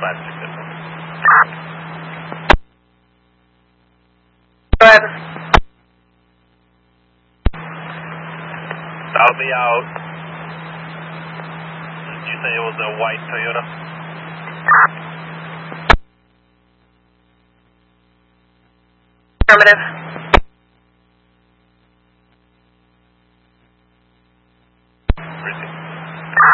Go ahead. That'll be out. Did you say it was a white Toyota? Affirmative.